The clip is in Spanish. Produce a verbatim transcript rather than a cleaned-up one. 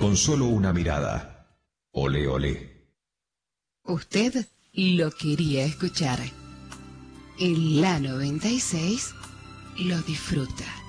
con solo una mirada. Olé, olé. Usted lo quería escuchar. En la noventa y seis lo disfruta.